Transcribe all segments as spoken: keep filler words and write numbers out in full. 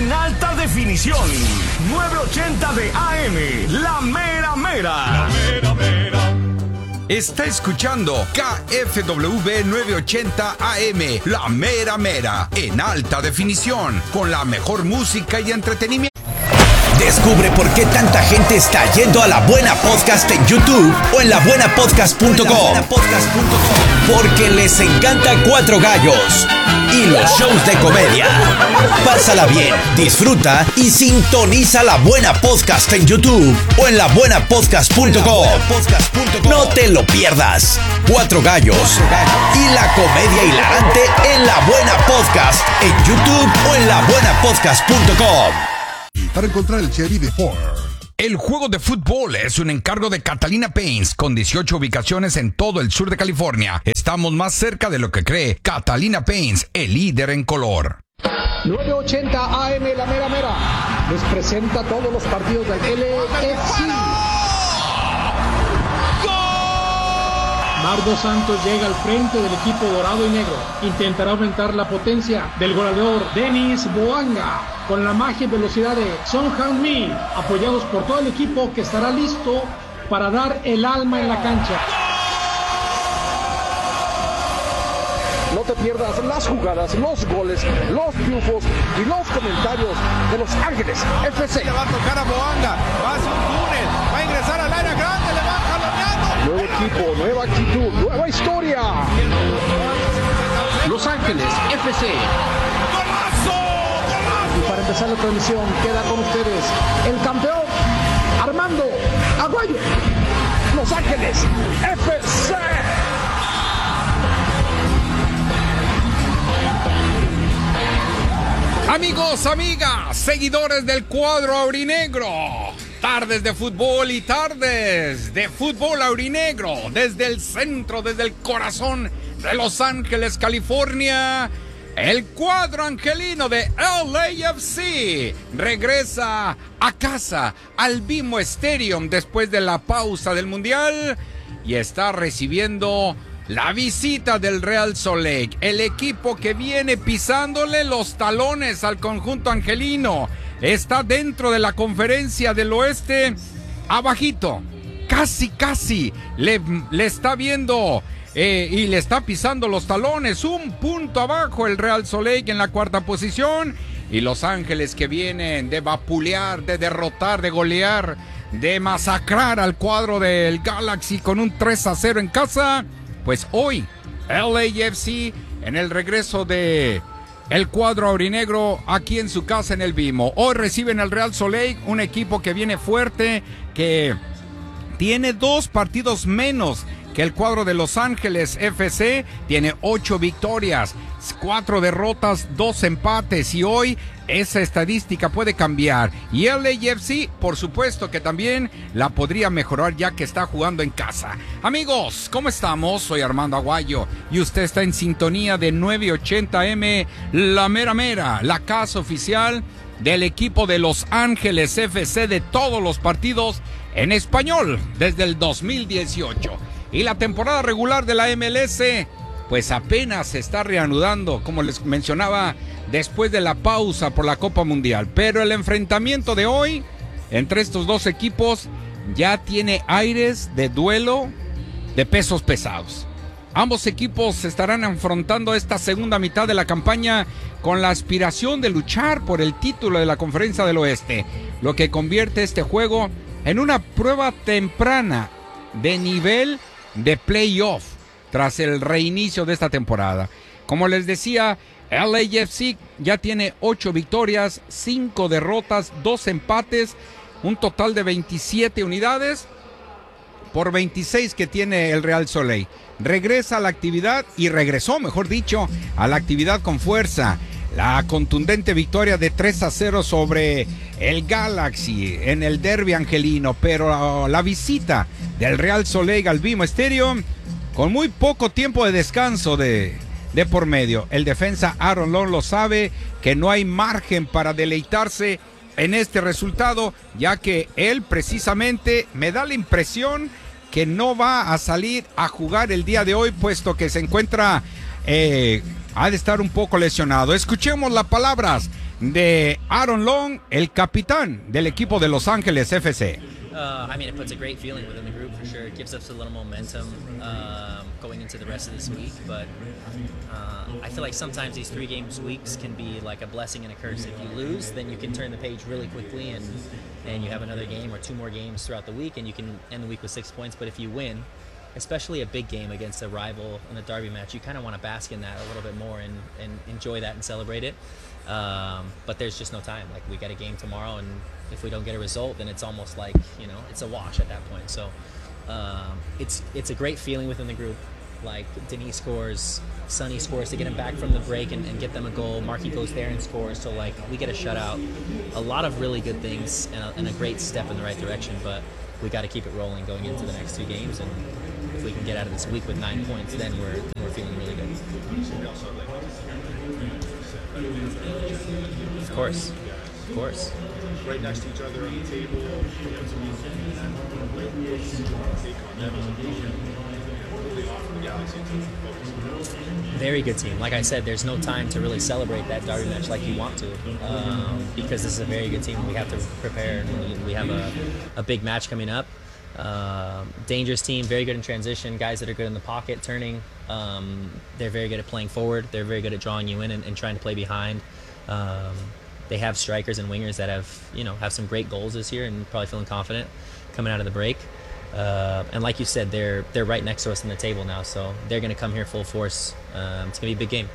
en alta definición. novecientos ochenta de A M, la mera mera. La mera mera. Está escuchando K F W novecientos ochenta A M, la mera mera, en alta definición, con la mejor música y entretenimiento. Descubre por qué tanta gente está yendo a La Buena Podcast en YouTube o en la buena podcast punto com. Porque les encanta Cuatro Gallos y los shows de comedia. Pásala bien, disfruta y sintoniza La Buena Podcast en YouTube o en la buena podcast punto com. No te lo pierdas. Cuatro Gallos y la comedia hilarante en La Buena Podcast en YouTube o en la buena podcast punto com. Para encontrar el Chevy de Ford. El juego de fútbol es un encargo de Catalina Paints, con dieciocho ubicaciones en todo el sur de California. Estamos más cerca de lo que cree. Catalina Paints, el líder en color. novecientos ochenta A M, la mera mera, les presenta todos los partidos del L A F C. Mardo Santos llega al frente del equipo dorado y negro. Intentará aumentar la potencia del goleador Denis Boanga con la magia y velocidad de Son Heung-min, apoyados por todo el equipo que estará listo para dar el alma en la cancha. No te pierdas las jugadas, los goles, los triunfos y los comentarios de Los Ángeles F C. Le va a tocar a Boanga, va hacia un túnel, va a ingresar al área grande, le va jaloneando. Nuevo equipo, nueva actitud, nueva historia. Los Ángeles F C. ¡Golazo! ¡Golazo! Y para empezar la transmisión queda con ustedes el campeón Armando Aguayo. Los Ángeles F C. Amigos, amigas, seguidores del cuadro aurinegro, tardes de fútbol y tardes de fútbol aurinegro, desde el centro, desde el corazón de Los Ángeles, California, el cuadro angelino de L A F C regresa a casa, al B M O Stadium, después de la pausa del Mundial, y está recibiendo la visita del Real Salt Lake, el equipo que viene pisándole los talones al conjunto angelino. Está dentro de la conferencia del oeste, abajito, casi, casi, le, le está viendo eh, y le está pisando los talones, un punto abajo el Real Salt Lake en la cuarta posición, y Los Ángeles que vienen de vapulear, de derrotar, de golear, de masacrar al cuadro del Galaxy con un tres a cero en casa. Pues hoy, L A F C en el regreso de el cuadro aurinegro aquí en su casa en el B M O. Hoy reciben al Real Salt Lake, un equipo que viene fuerte, que tiene dos partidos menos que el cuadro de Los Ángeles F C. Tiene ocho victorias, cuatro derrotas, dos empates, y hoy esa estadística puede cambiar. Y L A F C, por supuesto que también la podría mejorar, ya que está jugando en casa. Amigos, ¿cómo estamos? Soy Armando Aguayo y usted está en sintonía de novecientos ochenta A M, la mera mera, la casa oficial del equipo de Los Ángeles F C de todos los partidos en español desde el dos mil dieciocho. Y la temporada regular de la M L S pues apenas se está reanudando, como les mencionaba, después de la pausa por la Copa Mundial. Pero el enfrentamiento de hoy entre estos dos equipos ya tiene aires de duelo de pesos pesados. Ambos equipos se estarán afrontando esta segunda mitad de la campaña con la aspiración de luchar por el título de la Conferencia del Oeste, lo que convierte este juego en una prueba temprana de nivel de playoff tras el reinicio de esta temporada. Como les decía, L A F C ya tiene ocho victorias, cinco derrotas, dos empates, un total de veintisiete unidades por veintiséis que tiene el Real Salt Lake. Regresa a la actividad, y regresó, mejor dicho, a la actividad con fuerza. La contundente victoria de tres a cero sobre el Galaxy en el derbi angelino, pero la visita del Real Salt Lake al B M O Stadium con muy poco tiempo de descanso de, de por medio. El defensa Aaron Long lo sabe, que no hay margen para deleitarse en este resultado, ya que él precisamente me da la impresión que no va a salir a jugar el día de hoy, puesto que se encuentra, eh, ha de estar un poco lesionado. Escuchemos las palabras de Aaron Long, el capitán del equipo de Los Ángeles F C. Uh, I mean, it puts a great feeling within the group for sure. It gives us a little momentum um, going into the rest of this week. But uh, I feel like sometimes these three games weeks can be like a blessing and a curse. If you lose, then you can turn the page really quickly and and you have another game or two more games throughout the week and you can end the week with six points. But if you win, especially a big game against a rival in a derby match, you kind of want to bask in that a little bit more and, and enjoy that and celebrate it. Um, but there's just no time. Like, we got a game tomorrow, and if we don't get a result, then it's almost like, you know, it's a wash at that point. So um, it's it's a great feeling within the group. Like, Denis scores, Sonny scores to get him back from the break and, and get them a goal. Marky goes there and scores. So, like, we get a shutout. A lot of really good things and a, and a great step in the right direction. But we got to keep it rolling going into the next two games. And if we can get out of this week with nine points, then we're we're feeling really good. Of course, of course. Right next to each other on the table. Very good team. Like I said, there's no time to really celebrate that derby match like you want to, um, because this is a very good team. We have to prepare, and we have a, a big match coming up. Um, dangerous team, very good in transition, guys that are good in the pocket, turning. Um, they're very good at playing forward. They're very good at drawing you in and, and trying to play behind. Um, they have strikers and wingers that have, you know, have some great goals this year and probably feeling confident coming out of the break. Uh, and like you said, they're they're right next to us on the table now, so they're going to come here full force. Um, it's going to be a big game.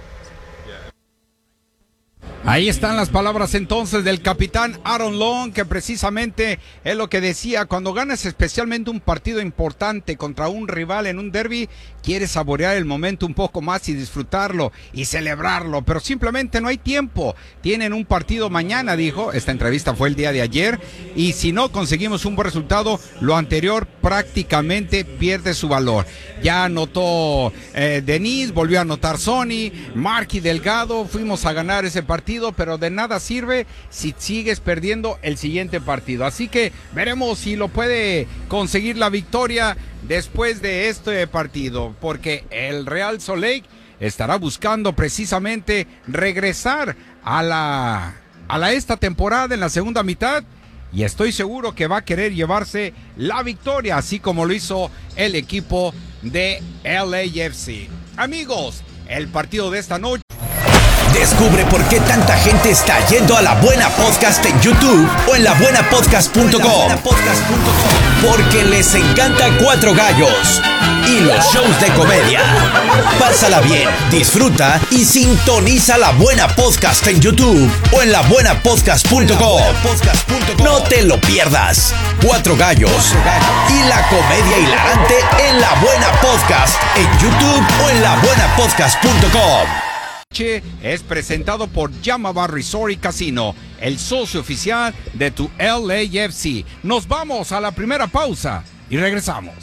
Ahí están las palabras entonces del capitán Aaron Long, que precisamente es lo que decía: cuando ganas especialmente un partido importante contra un rival en un derby, quieres saborear el momento un poco más y disfrutarlo y celebrarlo, pero simplemente no hay tiempo. Tienen un partido mañana, dijo. Esta entrevista fue el día de ayer, y si no conseguimos un buen resultado, lo anterior prácticamente pierde su valor. Ya anotó eh, Denis, volvió a anotar Sonny, Marky, Delgado. Fuimos a ganar ese partido, pero de nada sirve si sigues perdiendo el siguiente partido. Así que veremos si lo puede conseguir la victoria después de este partido, porque el Real Salt Lake estará buscando precisamente regresar a la, a la esta temporada en la segunda mitad, y estoy seguro que va a querer llevarse la victoria, así como lo hizo el equipo de L A F C. Amigos, el partido de esta noche. Descubre por qué tanta gente está yendo a La Buena Podcast en YouTube o en la buena podcast punto com. Porque les encanta Cuatro Gallos y los shows de comedia. Pásala bien, disfruta y sintoniza La Buena Podcast en YouTube o en la buena podcast punto com. No te lo pierdas. Cuatro Gallos y la comedia hilarante en La Buena Podcast en YouTube o en la buena podcast punto com. Es presentado por Yamava Resort y Casino, el socio oficial de tu L A F C. Nos vamos a la primera pausa y regresamos.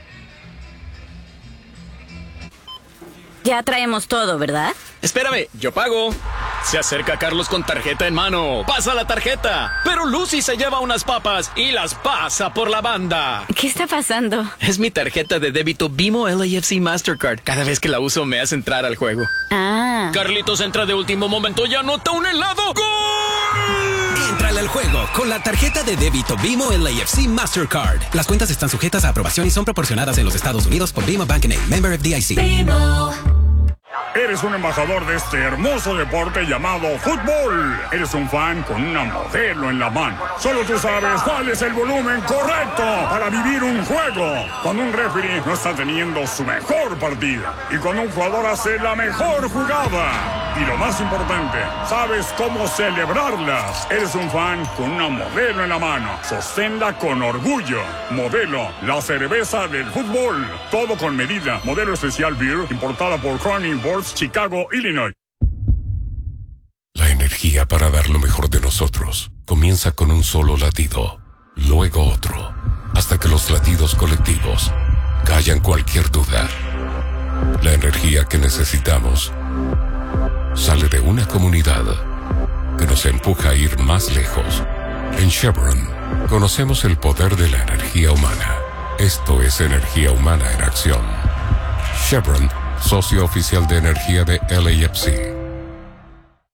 Ya traemos todo, ¿verdad? Espérame, yo pago. Se acerca Carlos con tarjeta en mano. Pasa la tarjeta. Pero Lucy se lleva unas papas y las pasa por la banda. ¿Qué está pasando? Es mi tarjeta de débito Bimo L A F C Mastercard. Cada vez que la uso me hace entrar al juego. Ah. Carlitos entra de último momento y anota un helado. ¡Gol! Entrale al juego con la tarjeta de débito Bimo L A F C Mastercard. Las cuentas están sujetas a aprobación y son proporcionadas en los Estados Unidos por Bimo Bank N A, member F D I C. Bimo. Eres un embajador de este hermoso deporte llamado fútbol. Eres un fan con una modelo en la mano. Solo tú sabes cuál es el volumen correcto para vivir un juego. Cuando un referee no está teniendo su mejor partida. Y cuando un jugador hace la mejor jugada. Y lo más importante, sabes cómo celebrarlas. Eres un fan con una modelo en la mano. Sosténla con orgullo. Modelo, la cerveza del fútbol. Todo con medida. Modelo especial beer, importada por Crown Imports, Chicago, Illinois. La energía para dar lo mejor de nosotros comienza con un solo latido, luego otro, hasta que los latidos colectivos callan cualquier duda. La energía que necesitamos sale de una comunidad que nos empuja a ir más lejos. En Chevron conocemos el poder de la energía humana. Esto es energía humana en acción. Chevron, socio oficial de energía de L A F C.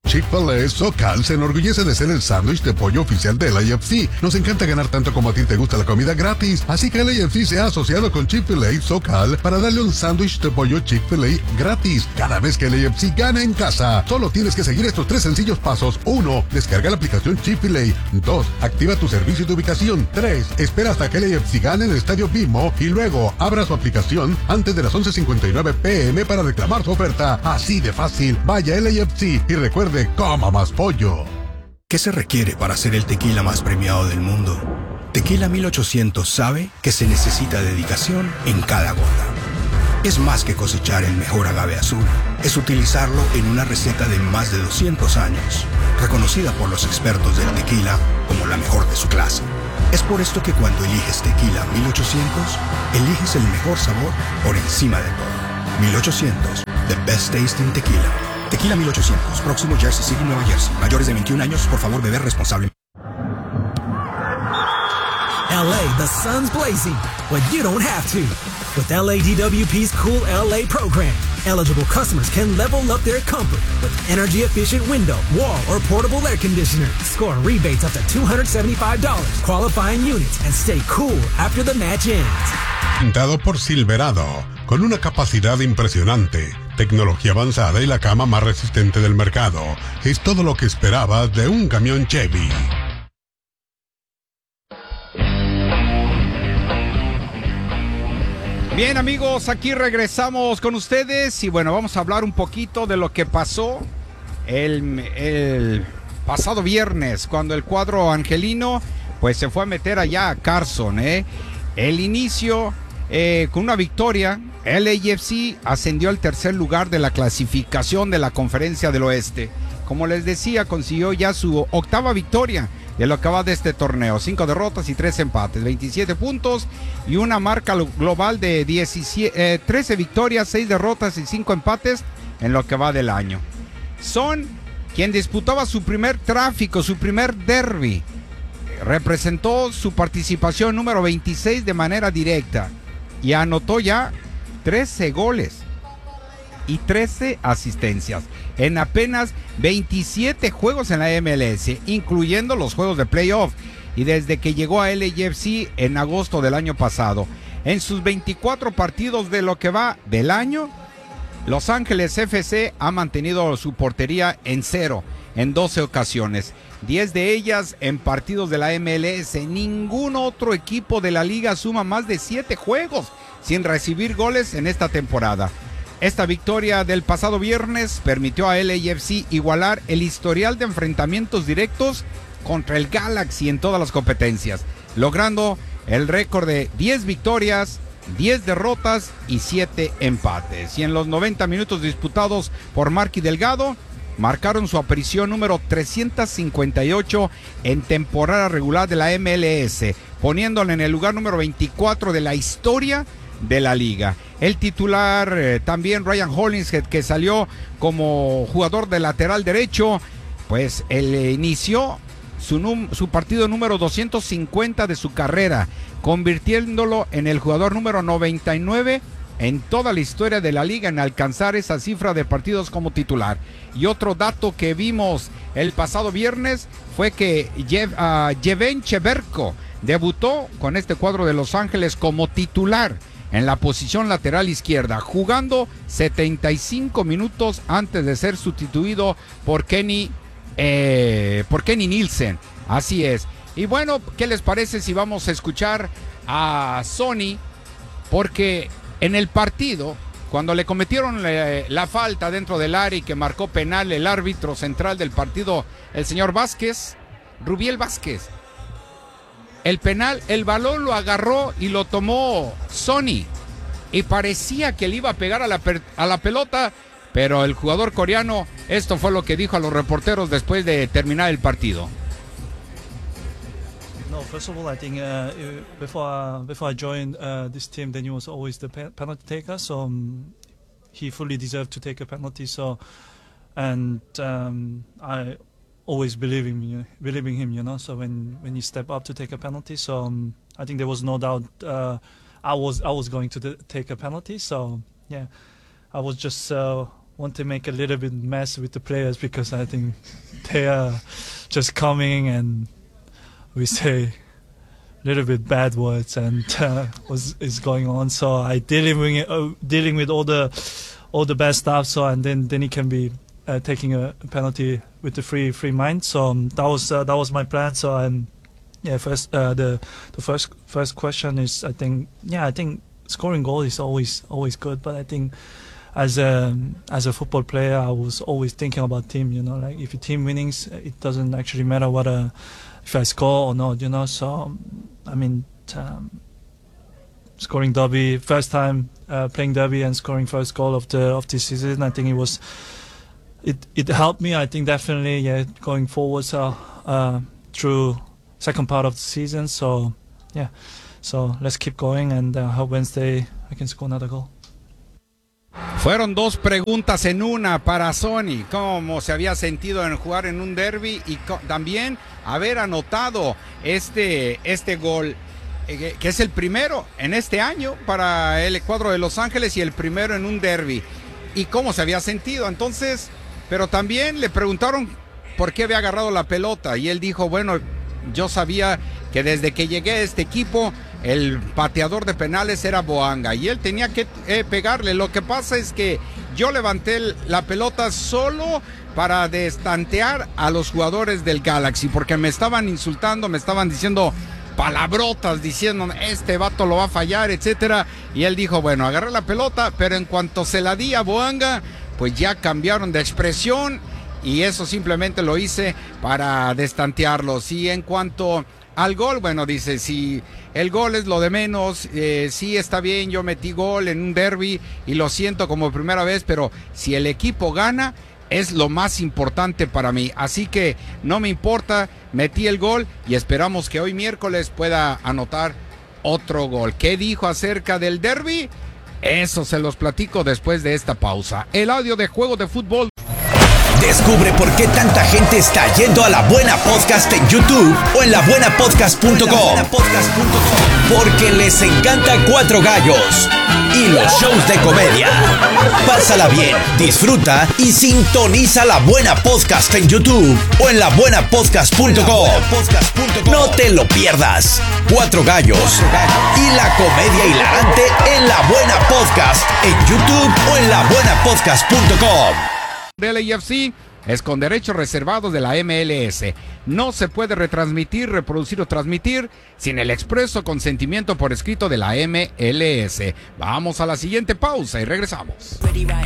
Chick-fil-A SoCal se enorgullece de ser el sándwich de pollo oficial del A F C. Nos encanta ganar tanto como a ti te gusta la comida gratis, así que el A F C se ha asociado con Chick-fil-A SoCal para darle un sándwich de pollo Chick-fil-A gratis cada vez que el A F C gana en casa. Solo tienes que seguir estos tres sencillos pasos. uno. Descarga la aplicación Chick-fil-A. dos. Activa tu servicio de ubicación. tres. Espera hasta que el A F C gane en el estadio Bimo y luego abra su aplicación antes de las once cincuenta y nueve pm para reclamar su oferta. Así de fácil. Vaya el A F C y recuerde, coma más pollo. ¿Qué se requiere para ser el tequila más premiado del mundo? Tequila mil ochocientos sabe que se necesita dedicación en cada gota. Es más que cosechar el mejor agave azul. Es utilizarlo en una receta de más de doscientos años, reconocida por los expertos del tequila como la mejor de su clase. Es por esto que cuando eliges Tequila mil ochocientos, eliges el mejor sabor por encima de todo. mil ochocientos, the best tasting tequila. Tequila mil ochocientos, próximo Jersey City, Nueva Jersey. Mayores de veintiún años, por favor, beber responsablemente. L A, the sun's blazing, but you don't have to. With L A D W P's Cool L A program, eligible customers can level up their comfort with energy-efficient window, wall, or portable air conditioner. Score rebates up to two hundred seventy-five dollars, qualifying units, and stay cool after the match ends. Pintado por Silverado, con una capacidad impresionante, tecnología avanzada y la cama más resistente del mercado. Es todo lo que esperabas de un camión Chevy. Bien, amigos, aquí regresamos con ustedes y bueno, vamos a hablar un poquito de lo que pasó el, el pasado viernes cuando el cuadro angelino pues se fue a meter allá a Carson, ¿eh? El inicio eh, con una victoria, el A F C ascendió al tercer lugar de la clasificación de la Conferencia del Oeste. Como les decía, consiguió ya su octava victoria de lo que va de este torneo. Cinco derrotas y tres empates, veintisiete puntos y una marca global de diecisiete, eh, trece victorias, seis derrotas y cinco empates en lo que va del año. Son quien disputaba su primer tráfico, su primer derby. Representó su participación número veintiséis de manera directa y anotó ya trece goles y trece asistencias en apenas veintisiete juegos en la M L S, incluyendo los juegos de playoff, y desde que llegó a L A F C en agosto del año pasado. En sus veinticuatro partidos de lo que va del año, Los Ángeles F C ha mantenido su portería en cero en doce ocasiones, diez de ellas en partidos de la M L S. Ningún otro equipo de la liga suma más de siete juegos sin recibir goles en esta temporada. Esta victoria del pasado viernes permitió a L A F C igualar el historial de enfrentamientos directos contra el Galaxy en todas las competencias, logrando el récord de diez victorias, diez derrotas y siete empates. Y en los noventa minutos disputados por Marky Delgado, marcaron su aparición número trescientos cincuenta y ocho en temporada regular de la M L S, poniéndolo en el lugar número veinticuatro de la historia de la liga. El titular eh, también Ryan Hollingshead, que salió como jugador de lateral derecho, pues él eh, inició su, num- su partido número doscientos cincuenta de su carrera, convirtiéndolo en el jugador número noventa y nueve en toda la historia de la liga en alcanzar esa cifra de partidos como titular. Y otro dato que vimos el pasado viernes fue que Jev, uh, Jeven Cheverko debutó con este cuadro de Los Ángeles como titular en la posición lateral izquierda, jugando setenta y cinco minutos antes de ser sustituido por Kenny, eh, por Kenny Nielsen. Así es. Y bueno, ¿qué les parece si vamos a escuchar a Sonny? Porque en el partido, cuando le cometieron la, la falta dentro del área y que marcó penal el árbitro central del partido, el señor Vázquez, Rubiel Vázquez, el penal, el balón lo agarró y lo tomó Sonny y parecía que le iba a pegar a la, a la pelota, pero el jugador coreano, esto fue lo que dijo a los reporteros después de terminar el partido. No, first of all, I think uh, before uh, before I joined uh, this team, Danny was always the pe- penalty taker, so um, he fully deserved to take a penalty. So, and um, I always believe in you, believing him, you know. So when when you step up to take a penalty, so um, I think there was no doubt uh, I was I was going to t- take a penalty. So yeah, I was just uh, want to make a little bit mess with the players because I think they are just coming and we say a little bit bad words and uh, what is going on. So I dealing with uh, dealing with all the all the bad stuff. So and then then he can be uh, taking a penalty with the free free mind. So um, that was uh, that was my plan. So I'm yeah first uh, the the first first question is I think yeah I think scoring goal is always always good, but I think as a as a football player I was always thinking about team. You know, like if your team winnings, it doesn't actually matter what a if I score or not, you know. So I mean, um, scoring derby first time uh, playing derby and scoring first goal of the of this season, I think it was it it helped me. I think definitely yeah going forward so, uh, through second part of the season. So yeah, so let's keep going and uh, hope Wednesday I can score another goal. Fueron dos preguntas en una para Sonny, cómo se había sentido en jugar en un derby y también haber anotado este, este gol, eh, que es el primero en este año para el cuadro de Los Ángeles y el primero en un derby, y cómo se había sentido. Entonces, pero también le preguntaron por qué había agarrado la pelota y él dijo, bueno, yo sabía que desde que llegué a este equipo el pateador de penales era Boanga y él tenía que eh, pegarle. Lo que pasa es que yo levanté la pelota solo para destantear a los jugadores del Galaxy porque me estaban insultando, me estaban diciendo palabrotas, diciendo este vato lo va a fallar, etcétera. Y él dijo, bueno, agarré la pelota, pero en cuanto se la di a Boanga, pues ya cambiaron de expresión y eso simplemente lo hice para destantearlos. Y en cuanto al gol, bueno, dice, si el gol es lo de menos, eh, sí está bien, yo metí gol en un derby y lo siento como primera vez, pero si el equipo gana, es lo más importante para mí. Así que no me importa, metí el gol y esperamos que hoy miércoles pueda anotar otro gol. ¿Qué dijo acerca del derby? Eso se los platico después de esta pausa. El audio de Juego de Fútbol. Descubre por qué tanta gente está yendo a La Buena Podcast en YouTube o en la buena podcast punto com. Porque les encanta Cuatro Gallos y los shows de comedia. Pásala bien, disfruta y sintoniza La Buena Podcast en YouTube o en la buena podcast punto com. No te lo pierdas. Cuatro Gallos y la comedia hilarante en La Buena Podcast en YouTube o en la buena podcast punto com. Del A F C es con derechos reservados de la M L S. No se puede retransmitir, reproducir o transmitir sin el expreso consentimiento por escrito de la M L S. Vamos a la siguiente pausa y regresamos.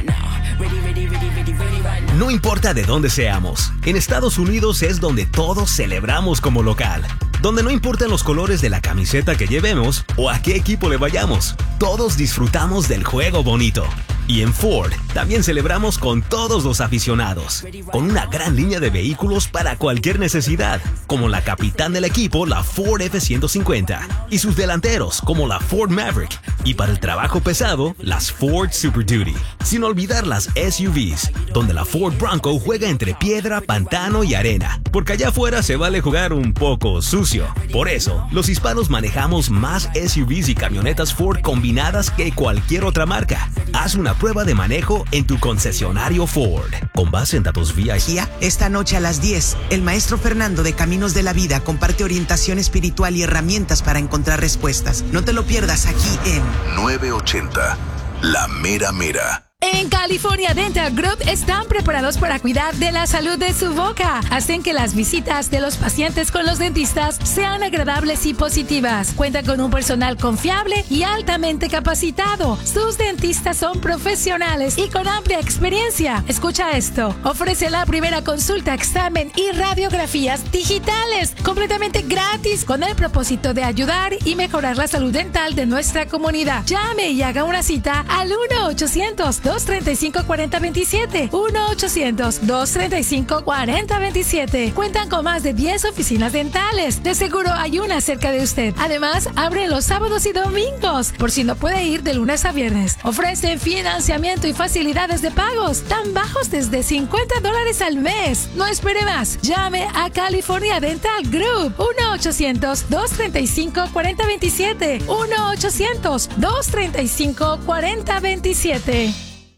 No importa de dónde seamos, en Estados Unidos es donde todos celebramos como local. Donde no importan los colores de la camiseta que llevemos o a qué equipo le vayamos, todos disfrutamos del juego bonito. Y en Ford también celebramos con todos los aficionados, con una gran línea de vehículos para cualquier necesidad, como la capitán del equipo, la Ford F ciento cincuenta, y sus delanteros, como la Ford Maverick, y para el trabajo pesado, las Ford Super Duty. Sin olvidar las S U Vs, donde la Ford Bronco juega entre piedra, pantano y arena, porque allá afuera se vale jugar un poco sucio. Por eso, los hispanos manejamos más S U Vs y camionetas Ford combinadas que cualquier otra marca. Haz una prueba de manejo en tu concesionario Ford. Con base en datos V I P. Esta noche a las diez, el maestro Fernando de Caminos de la Vida comparte orientación espiritual y herramientas para encontrar respuestas. No te lo pierdas aquí en nueve ochenta, La Mera Mera. En California Dental Group están preparados para cuidar de la salud de su boca. Hacen que las visitas de los pacientes con los dentistas sean agradables y positivas. Cuentan con un personal confiable y altamente capacitado. Sus dentistas son profesionales y con amplia experiencia. Escucha esto. Ofrece la primera consulta, examen y radiografías digitales completamente gratis con el propósito de ayudar y mejorar la salud dental de nuestra comunidad. Llame y haga una cita al uno ochocientos, dos treinta y cinco, cuarenta veintisiete. uno ochocientos, dos treinta y cinco, cuarenta veintisiete. Cuentan con más de diez oficinas dentales. De seguro hay una cerca de usted. Además, abren los sábados y domingos, por si no puede ir de lunes a viernes. Ofrecen financiamiento y facilidades de pagos tan bajos desde cincuenta dólares al mes. No espere más. Llame a California Dental Group. uno ochocientos, dos treinta y cinco, cuarenta veintisiete. uno ochocientos, dos treinta y cinco, cuarenta veintisiete.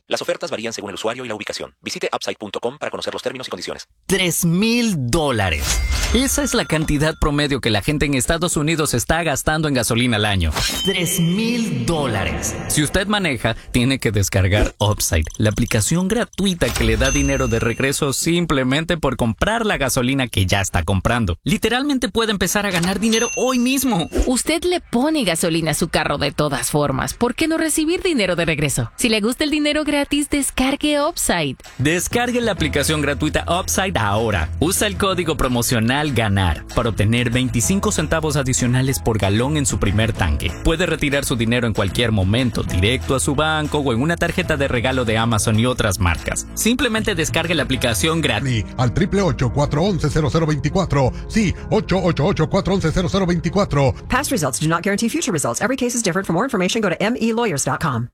Las ofertas varían según el usuario y la ubicación. Visite upside punto com para conocer los términos y condiciones. Tres mil dólares. Esa es la cantidad promedio que la gente en Estados Unidos está gastando en gasolina al año. Tres mil dólares. Si usted maneja, tiene que descargar Upside, la aplicación gratuita que le da dinero de regreso simplemente por comprar la gasolina que ya está comprando. Literalmente puede empezar a ganar dinero hoy mismo. Usted le pone gasolina a su carro de todas formas. ¿Por qué no recibir dinero de regreso? Si le gusta el dinero gratis, descargue Upside. Descargue la aplicación gratuita Upside ahora. Usa el código promocional GANAR para obtener veinticinco centavos adicionales por galón en su primer tanque. Puede retirar su dinero en cualquier momento, directo a su banco o en una tarjeta de regalo de Amazon y otras marcas. Simplemente descargue la aplicación gratis. Al triple ocho, cuatro once, cero cero veinticuatro. Sí, ocho ocho ocho, cuatro once, cero cero veinticuatro. Past results do not guarantee future results. Every case is different. For more information, go to m e lawyers dot com.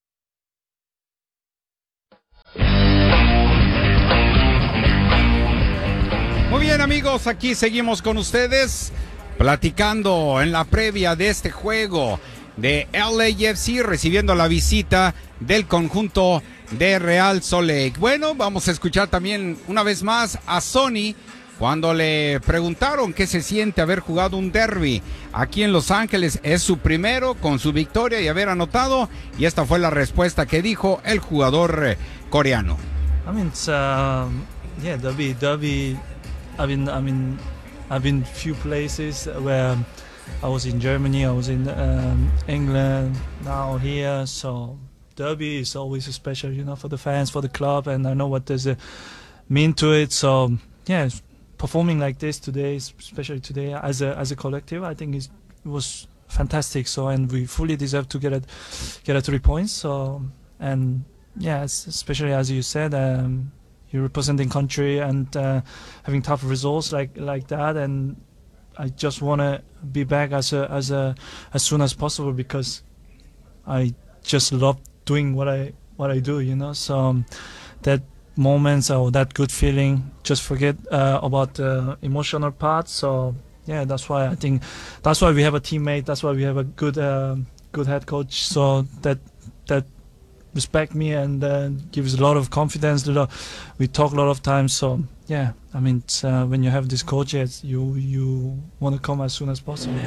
Muy bien, amigos, aquí seguimos con ustedes platicando en la previa de este juego de L A F C, recibiendo la visita del conjunto de Real Salt Lake. Bueno, vamos a escuchar también una vez más a Sonny cuando le preguntaron qué se siente haber jugado un derby aquí en Los Ángeles. Es su primero con su victoria y haber anotado, y esta fue la respuesta que dijo el jugador eh, coreano. I mean, it's, um, yeah, derby, derby. I've been, I mean, I've been few places where I was in Germany, I was in um, England, now here. So derby is always special, you know, for the fans, for the club, and I know what does it mean to it. So yeah, performing like this today, especially today as a as a collective, I think is it was fantastic. So and we fully deserve to get a get a three points. So and yeah, especially as you said. Um, You're representing country and uh, having tough results like like that, and I just want to be back as a as a as soon as possible because I just love doing what I what I do, you know. So um, that moments or that good feeling, just forget uh, about the emotional part. So yeah, that's why I think that's why we have a teammate. That's why we have a good uh, good head coach. So that that. respect me and uh, gives a lot of confidence. We talk a lot of times, so yeah. I mean, it's, uh, when you have this coach, you you want to come as soon as possible.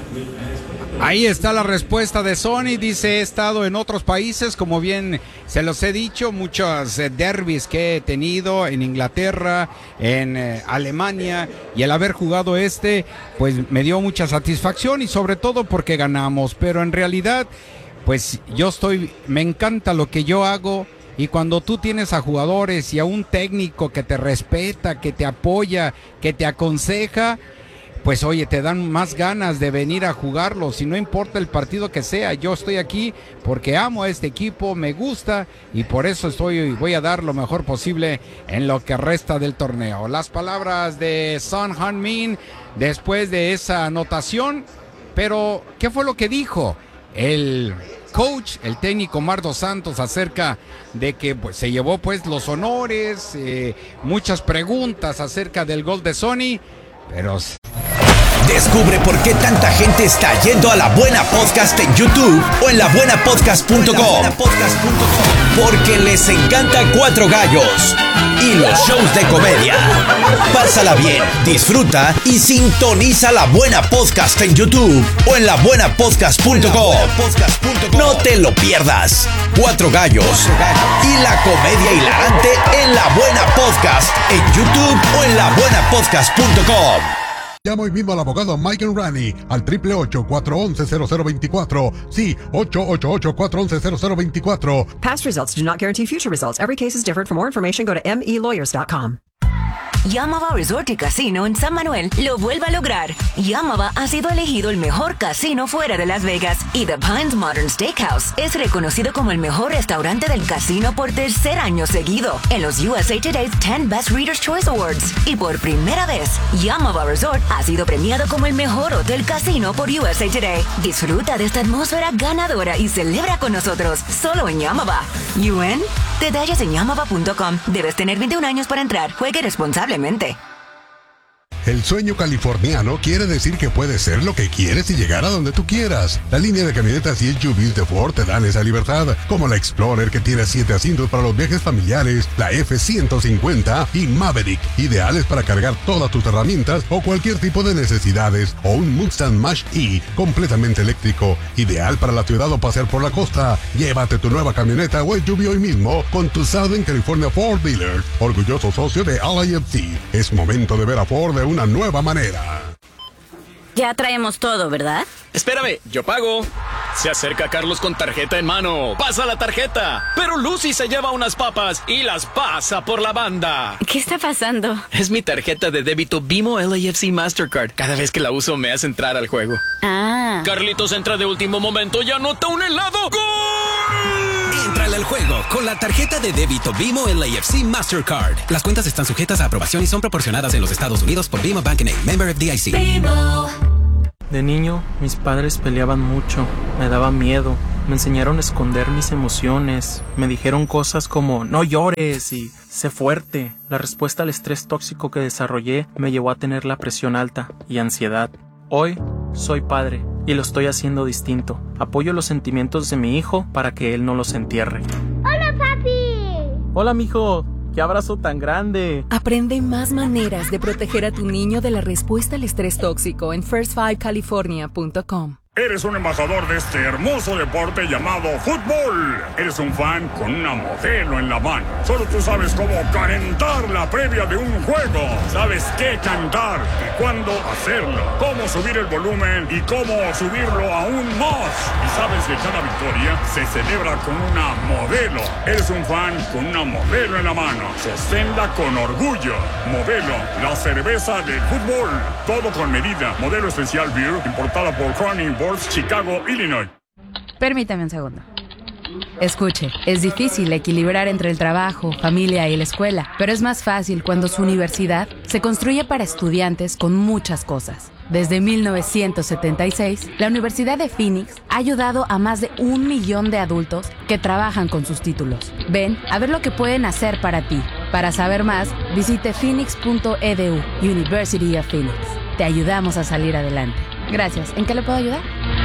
Ahí está la respuesta de Sonny. Dice, he estado en otros países, como bien se los he dicho, muchos eh, derbis que he tenido en Inglaterra, en eh, Alemania, y el haber jugado este, pues me dio mucha satisfacción y sobre todo porque ganamos, pero en realidad pues yo estoy, me encanta lo que yo hago, y cuando tú tienes a jugadores y a un técnico que te respeta, que te apoya, que te aconseja, pues oye, te dan más ganas de venir a jugarlos, y no importa el partido que sea. Yo estoy aquí porque amo a este equipo, me gusta, y por eso estoy, voy a dar lo mejor posible en lo que resta del torneo. Las palabras de Son Heung-min después de esa anotación, pero ¿qué fue lo que dijo el coach, el técnico Marc Dos Santos, acerca de que pues, se llevó pues los honores, eh, muchas preguntas acerca del gol de Sonny, pero... Descubre por qué tanta gente está yendo a La Buena Podcast en YouTube o en la buena podcast punto com. Porque les encanta Cuatro Gallos y los shows de comedia. Pásala bien, disfruta y sintoniza La Buena Podcast en YouTube o en la buena podcast punto com. No te lo pierdas. Cuatro Gallos y la comedia hilarante en La Buena Podcast en YouTube o en la buena podcast punto com. Llama hoy mismo al abogado Michael Rani al triple ocho, cuatro once, cero cero veinticuatro. Sí, ocho ocho ocho, cuatro once, cero cero veinticuatro. Past results do not guarantee future results. Every case is different. For more information, go to m e lawyers dot com. Yamava Resort y Casino en San Manuel lo vuelve a lograr. Yamava ha sido elegido el mejor casino fuera de Las Vegas y The Pines Modern Steakhouse es reconocido como el mejor restaurante del casino por tercer año seguido en los U S A Today's ten Best Readers' Choice Awards. Y por primera vez, Yamava Resort ha sido premiado como el mejor hotel casino por U S A Today. Disfruta de esta atmósfera ganadora y celebra con nosotros solo en Yamava. ¿You in? Detalles en yamava punto com. Debes tener veintiún años para entrar. Juegue responsablemente. El sueño californiano quiere decir que puedes ser lo que quieres y llegar a donde tú quieras. La línea de camionetas y S U Vs de Ford te dan esa libertad, como la Explorer que tiene siete asientos para los viajes familiares, la F ciento cincuenta y Maverick, ideales para cargar todas tus herramientas o cualquier tipo de necesidades, o un Mustang Mach-E completamente eléctrico, ideal para la ciudad o pasear por la costa. Llévate tu nueva camioneta o S U V hoy mismo con tu Southern California Ford Dealer, orgulloso socio de L A F C. Es momento de ver a Ford de una nueva manera. Ya traemos todo, ¿verdad? Espérame, yo pago. Se acerca Carlos con tarjeta en mano. Pasa la tarjeta. Pero Lucy se lleva unas papas y las pasa por la banda. ¿Qué está pasando? Es mi tarjeta de débito Bimo L A F C Mastercard. Cada vez que la uso me hace entrar al juego. Ah. Carlitos entra de último momento y anota un helado. ¡Gol! Entrale al juego con la tarjeta de débito Bimo L A F C Mastercard. Las cuentas están sujetas a aprobación y son proporcionadas en los Estados Unidos por Bimo Bank N A, member F D I C. Bimo. De niño, mis padres peleaban mucho, me daba miedo, me enseñaron a esconder mis emociones, me dijeron cosas como no llores y sé fuerte. La respuesta al estrés tóxico que desarrollé me llevó a tener la presión alta y ansiedad. Hoy soy padre y lo estoy haciendo distinto. Apoyo los sentimientos de mi hijo para que él no los entierre. ¡Hola, papi! Hola, mijo. ¡Qué abrazo tan grande! Aprende más maneras de proteger a tu niño de la respuesta al estrés tóxico en first five california punto com. Eres un embajador de este hermoso deporte llamado fútbol. Eres un fan con una modelo en la mano. Solo tú sabes cómo calentar la previa de un juego. Sabes qué cantar y cuándo hacerlo. Cómo subir el volumen y cómo subirlo aún más. Y sabes que cada victoria se celebra con una modelo. Eres un fan con una modelo en la mano. Sosténla con orgullo. Modelo, la cerveza del fútbol. Todo con medida. Modelo especial beer importada por Crown Board, Chicago, Illinois. Permítame un segundo. Escuche, es difícil equilibrar entre el trabajo, familia y la escuela, pero es más fácil cuando su universidad se construye para estudiantes con muchas cosas. Desde mil novecientos setenta y seis, la Universidad de Phoenix ha ayudado a más de un millón de adultos que trabajan con sus títulos. Ven a ver lo que pueden hacer para ti. Para saber más, visite phoenix punto e d u, University of Phoenix. Te ayudamos a salir adelante. Gracias. ¿En qué le puedo ayudar?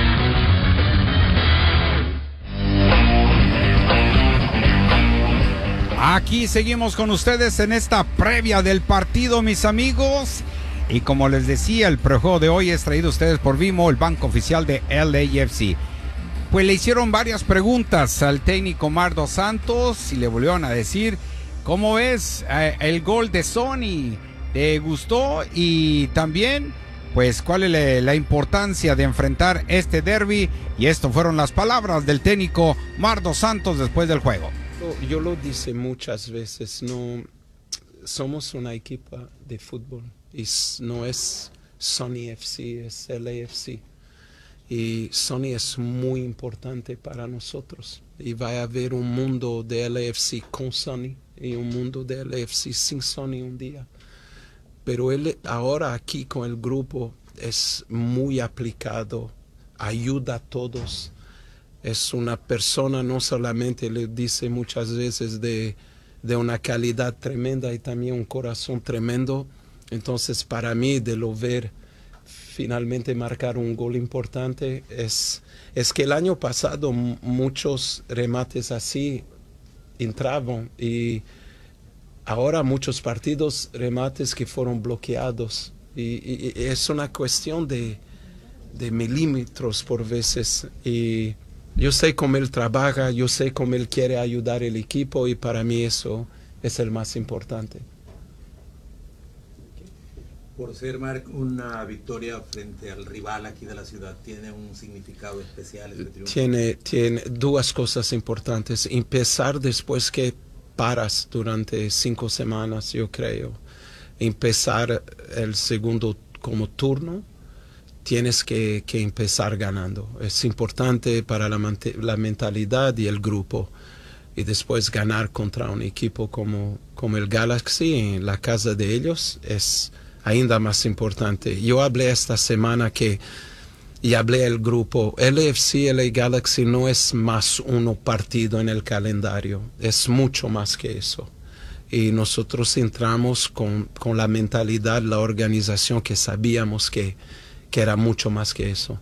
Aquí seguimos con ustedes en esta previa del partido, mis amigos. Y como les decía, el prejuego de hoy es traído a ustedes por Bimo, el banco oficial de L A F C. Pues le hicieron varias preguntas al técnico Mar Dos Santos y le volvieron a decir, ¿cómo ves eh, el gol de Sonny? ¿Te gustó? Y también, pues, ¿cuál es la, la importancia de enfrentar este derbi? Y esto fueron las palabras del técnico Mar Dos Santos después del juego. Yo lo dije muchas veces, no somos una equipa de fútbol y no es Sonny F C, es L A F C. Y Sonny es muy importante para nosotros. Y va a haber un mundo de L A F C con Sonny y un mundo de L A F C sin Sonny un día. Pero él ahora aquí con el grupo es muy aplicado, ayuda a todos. Es una persona, no solamente le dice muchas veces de, de una calidad tremenda y también un corazón tremendo. Entonces para mí de lo ver finalmente marcar un gol importante es, es que el año pasado muchos remates así entraban y ahora muchos partidos remates que fueron bloqueados y, y, y es una cuestión de, de milímetros por veces y yo sé cómo él trabaja, yo sé cómo él quiere ayudar al equipo y para mí eso es el más importante. Por ser, Marc, una victoria frente al rival aquí de la ciudad, ¿tiene un significado especial este triunfo? Tiene, tiene dos cosas importantes. Empezar después que paras durante cinco semanas, yo creo. Empezar el segundo como turno, tienes que, que empezar ganando. Es importante para la, la mentalidad y el grupo. Y después ganar contra un equipo como, como el Galaxy en la casa de ellos es ainda más importante. Yo hablé esta semana que, y hablé al grupo, L A F C, L A Galaxy no es más uno partido en el calendario, es mucho más que eso. y nosotros entramos con, con la mentalidad, la organización que sabíamos que, que era mucho más que eso.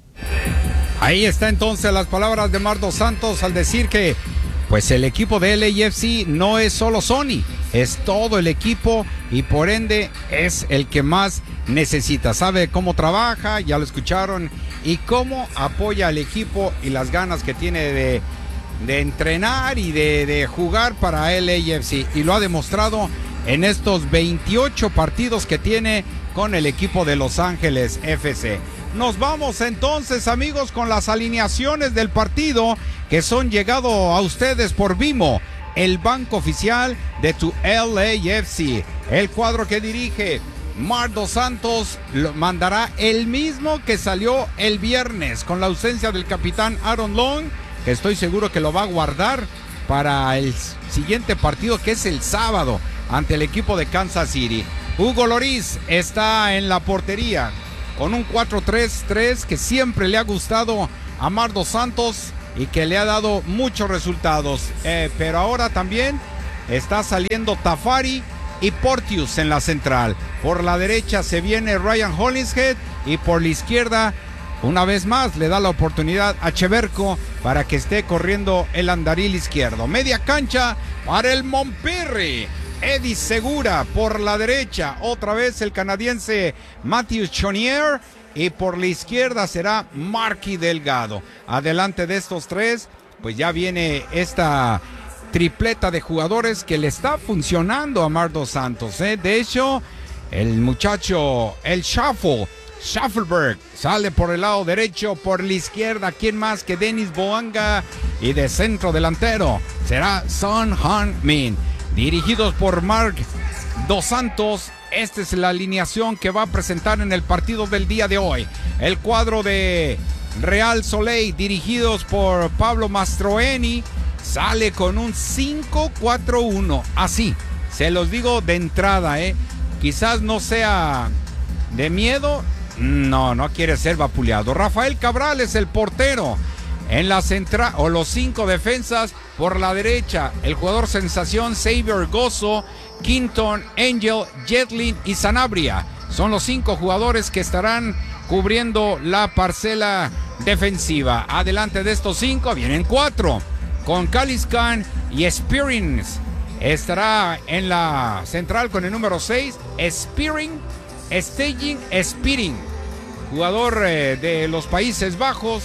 Ahí está entonces las palabras de Marc Dos Santos al decir que pues el equipo de L A F C no es solo Sonny, es todo el equipo y por ende es el que más necesita. Sabe cómo trabaja, ya lo escucharon, y cómo apoya al equipo y las ganas que tiene de, de entrenar y de, de jugar para L A F C. Y lo ha demostrado en estos veintiocho partidos que tiene con el equipo de Los Ángeles F C. Nos vamos entonces, amigos, con las alineaciones del partido que son llegado a ustedes por Vimo, el banco oficial de tu L A F C. El cuadro que dirige Marc Dos Santos lo mandará el mismo que salió el viernes, con la ausencia del capitán Aaron Long, que estoy seguro que lo va a guardar para el siguiente partido, que es el sábado, ante el equipo de Kansas City. Hugo Lloris está en la portería, con un cuatro tres tres que siempre le ha gustado a Marc Dos Santos y que le ha dado muchos resultados. Eh, pero ahora también está saliendo Tafari y Porteous en la central. Por la derecha se viene Ryan Hollingshead y por la izquierda, una vez más, le da la oportunidad a Cheverko para que esté corriendo el andaril izquierdo. Media cancha para el Montpellier. Eddie Segura por la derecha, otra vez el canadiense Matthew Chonier, y por la izquierda será Marky Delgado. Adelante de estos tres, pues ya viene esta tripleta de jugadores que le está funcionando a Marc Dos Santos, ¿eh? De hecho, el muchacho, el Shuffle, Shuffleberg, sale por el lado derecho, por la izquierda, ¿quién más que Dennis Boanga? Y de centro delantero será Son Han-min. Dirigidos por Marc Dos Santos, esta es la alineación que va a presentar en el partido del día de hoy. El cuadro de Real Soleil, dirigidos por Pablo Mastroeni, sale con un cinco cuatro uno. Así, se los digo de entrada, ¿eh? Quizás no sea de miedo, no, no quiere ser vapuleado. Rafael Cabral es el portero. En la central, o los cinco defensas, por la derecha, el jugador sensación Xavier Gozo, Quinton, Angel, Jetlin y Sanabria. Son los cinco jugadores que estarán cubriendo la parcela defensiva. Adelante de estos cinco vienen cuatro, con Kaliskan y Spearings. Estará en la central con el número seis, Spearing, Staging, Spearing, jugador eh, de los Países Bajos.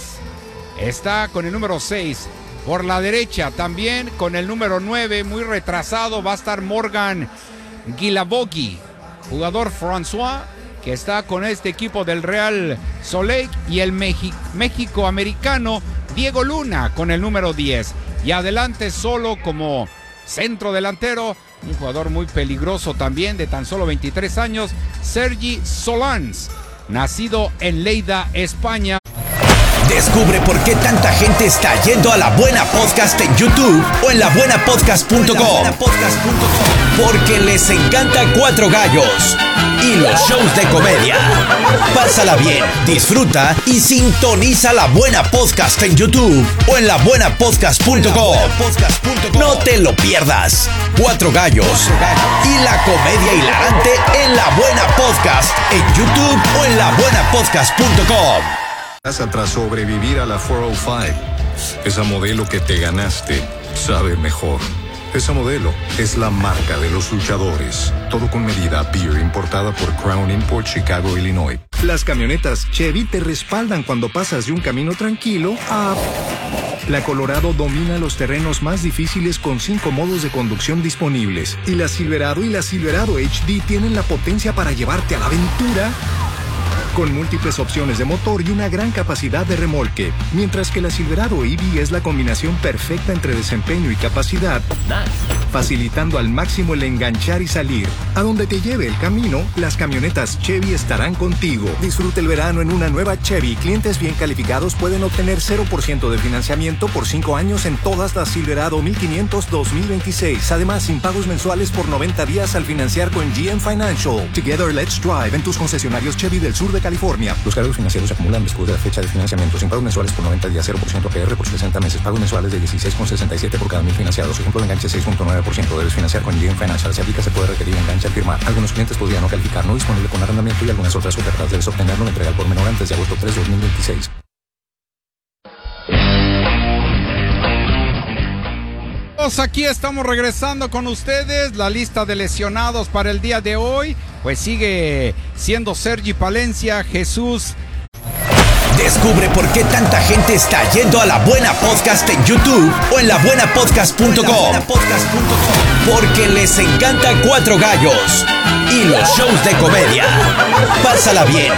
Está con el número seis. Por la derecha también con el número nueve, muy retrasado, va a estar Morgan Guilabogi, jugador François, que está con este equipo del Real Soleil, y el México-americano Diego Luna con el número diez. Y adelante solo como centro delantero, un jugador muy peligroso también, de tan solo veintitrés años, Sergi Solans, nacido en Lleida, España. Descubre por qué tanta gente está yendo a La Buena Podcast en YouTube o en la buena podcast punto com. Porque les encanta Cuatro Gallos y los shows de comedia. Pásala bien, disfruta y sintoniza La Buena Podcast en YouTube o en la buena podcast punto com. No te lo pierdas. Cuatro Gallos y la comedia hilarante en La Buena Podcast en YouTube o en la buena podcast punto com. Tras sobrevivir a la cuatrocientos cinco, esa modelo que te ganaste sabe mejor. Esa modelo es la marca de los luchadores. Todo con medida Beer, importada por Crown Import, Chicago, Illinois. Las camionetas Chevy te respaldan cuando pasas de un camino tranquilo a... La Colorado domina los terrenos más difíciles con cinco modos de conducción disponibles. Y la Silverado y la Silverado H D tienen la potencia para llevarte a la aventura con múltiples opciones de motor y una gran capacidad de remolque, mientras que la Silverado E V es la combinación perfecta entre desempeño y capacidad, facilitando al máximo el enganchar y salir. A donde te lleve el camino, las camionetas Chevy estarán contigo. Disfruta el verano en una nueva Chevy. Clientes bien calificados pueden obtener cero por ciento de financiamiento por cinco años en todas las Silverado mil quinientos dos mil veintiséis. Además, sin pagos mensuales por noventa días al financiar con G M Financial. Together, let's drive en tus concesionarios Chevy del sur de California. Los cargos financieros se acumulan después de la fecha de financiamiento. Sin pagos mensuales por noventa días, cero por ciento A P R por sesenta meses. Pagos mensuales de dieciséis con sesenta y siete por cada mil financiados. Ejemplo de enganche seis punto nueve nueve por ciento. Debes financiar con G M Financial. Si aplica, se puede requerir enganche al firmar. Algunos clientes podrían no calificar. No disponible con arrendamiento y algunas otras ofertas. Debes obtenerlo en entrega al por menor antes de agosto tres de dos mil veintiséis. Aquí estamos regresando con ustedes. La lista de lesionados para el día de hoy pues sigue siendo Sergi Palencia, Jesús. Descubre por qué tanta gente está yendo a La Buena Podcast en YouTube o en la buena podcast punto com. Porque les encanta Cuatro Gallos y los shows de comedia. Pásala bien